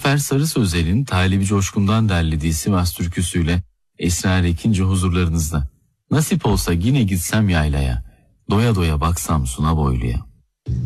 Zafer Sarı Sözel'in Talibi Coşkun'dan derlediği Sivas türküsüyle Esra Ekinci huzurlarınızda. Nasip olsa yine gitsem yaylaya, doya doya baksam suna boyluya.